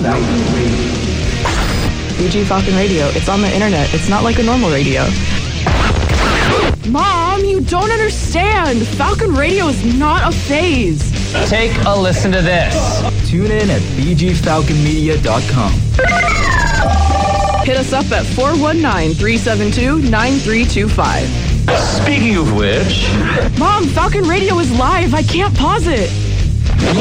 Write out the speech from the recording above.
Falcon Radio. BG Falcon Radio. It's on the internet. It's not like a normal radio. Mom, you don't understand. Falcon Radio is not a phase. Take a listen to this. Tune in at bgfalconmedia.com. Hit us up at 419-372-9325. Speaking of which... Mom, Falcon Radio is live. I can't pause it.